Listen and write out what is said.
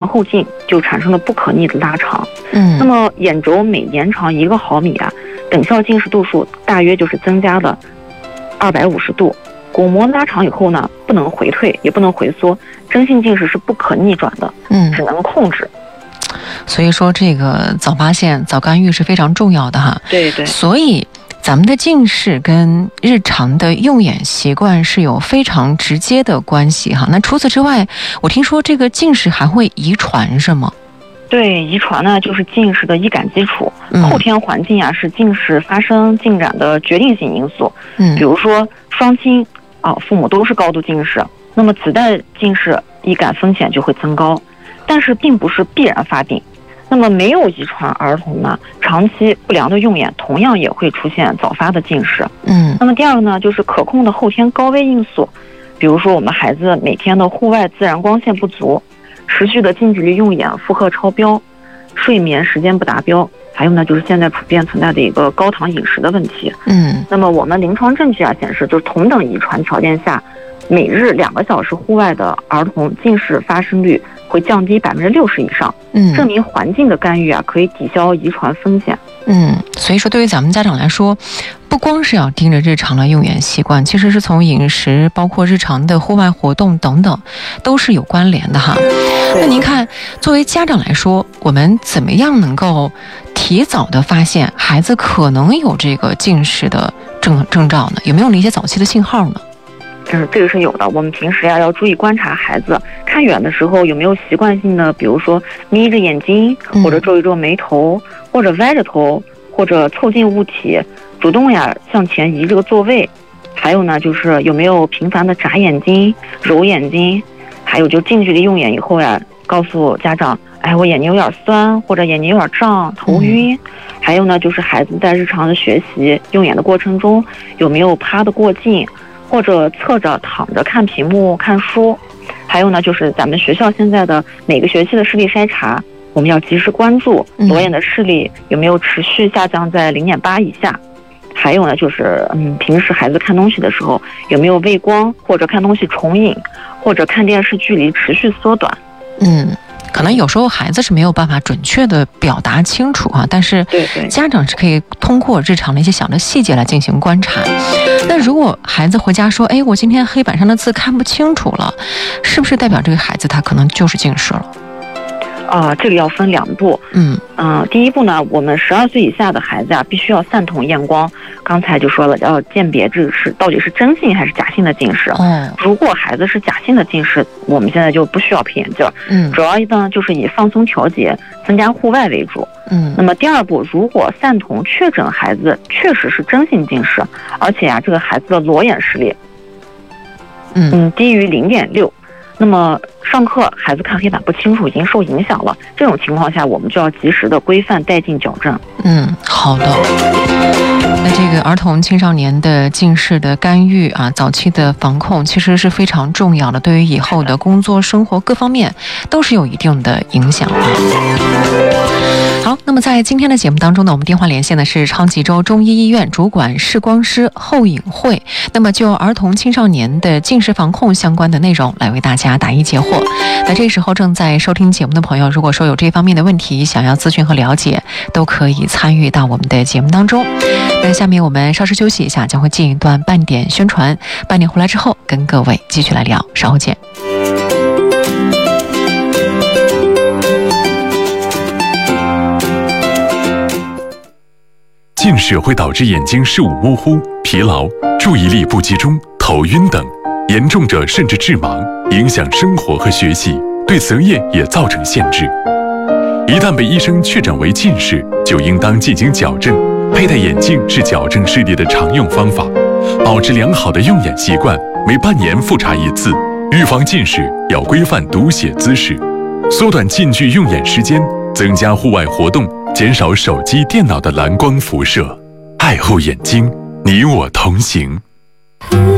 后径就产生了不可逆的拉长。那么眼轴每延长1毫米啊，等效近视度数大约就是增加了250度。巩膜拉长以后呢，不能回退，也不能回缩，真性近视是不可逆转的，只能控制。 所以说这个早发现、早干预是非常重要的哈。 对对。 所以咱们的近视跟日常的用眼习惯是有非常直接的关系哈。那除此之外，我听说这个近视还会遗传是吗？ 对，遗传呢就是近视的易感基础，后天环境啊是近视发生进展的决定性因素。比如说双亲父母都是高度近视，那么子代近视易感风险就会增高，但是并不是必然发病。那么没有遗传儿童呢，长期不良的用眼同样也会出现早发的近视。那么第二个呢，就是可控的后天高危因素，比如说我们孩子每天的户外自然光线不足，持续的近距离用眼负荷超标，睡眠时间不达标，还有呢就是现在普遍存在的一个高糖饮食的问题。那么我们临床证据显示，就是同等遗传条件下，每日2个小时户外的儿童近视发生率会降低60%以上。证明环境的干预可以抵消遗传风险。 所以说对于咱们家长来说，不光是要盯着日常的用眼习惯，其实是从饮食包括日常的户外活动等等都是有关联的哈。那您看，作为家长来说，我们怎么样能够提早的发现孩子可能有这个近视的征兆呢？有没有一些早期的信号呢？ 这个是有的。我们平时要注意观察孩子看远的时候有没有习惯性的，比如说眯着眼睛，或者皱一皱眉头，或者歪着头，或者凑近物体，主动向前移这个座位。还有呢，就是有没有频繁的眨眼睛、揉眼睛，还有就近距离用眼以后告诉家长，我眼睛有点酸，或者眼睛有点胀、头晕。还有呢，就是孩子在日常的学习用眼的过程中有没有趴得过近，或者侧着躺着看屏幕看书。还有呢，就是咱们学校现在的每个学期的视力筛查，我们要及时关注裸眼的视力有没有持续下降在0.8以下。还有呢，就是平时孩子看东西的时候有没有畏光，或者看东西重影，或者看电视距离持续缩短。 可能有时候孩子是没有办法准确的表达清楚但是家长是可以通过日常的一些小的细节来进行观察。那如果孩子回家说，我今天黑板上的字看不清楚了，是不是代表这个孩子他可能就是近视了？ 这个要分2步。第一步呢，我们12岁以下的孩子必须要散瞳验光。刚才就说了，要鉴别这个是到底是真性还是假性的近视。如果孩子是假性的近视，我们现在就不需要配眼镜。主要呢就是以放松调节、增加户外为主。那么第2步，如果散瞳确诊孩子确实是真性近视，而且这个孩子的裸眼视力低于0.6，那么上课孩子看黑板不清楚，已经受影响了，这种情况下我们就要及时的规范带进矫正。 好的。那这个儿童青少年的近视的干预早期的防控其实是非常重要的，对于以后的工作生活各方面都是有一定的影响。好，那么在今天的节目当中呢，我们电话连线的是超级洲中医医院主管视光师后颖慧，那么就儿童青少年的近视防控相关的内容来为大家答疑解惑。那这时候正在收听节目的朋友，如果说有这方面的问题想要咨询和了解，都可以参与到我们的节目当中。那下面我们稍事休息一下，将会进一段半点宣传，半点回来之后跟各位继续来聊，稍后见。 近视会导致眼睛视物模糊、疲劳、注意力不集中、头晕等，严重者甚至致盲，影响生活和学习，对择业也造成限制。一旦被医生确诊为近视，就应当进行矫正。佩戴眼镜是矫正视力的常用方法，保持良好的用眼习惯，每半年复查1次。预防近视要规范读写姿势，缩短近距用眼时间，增加户外活动，减少手机、电脑的蓝光辐射。爱护眼睛，你我同行。